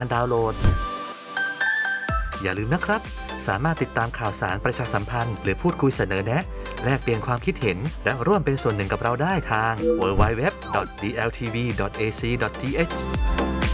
การดาวน์โหลดอย่าลืมนะครับสามารถติดตามข่าวสารประชาสัมพันธ์หรือพูดคุยเสนอแนะแลกเปลี่ยนความคิดเห็นและร่วมเป็นส่วนหนึ่งกับเราได้ทาง www.dltv.ac.th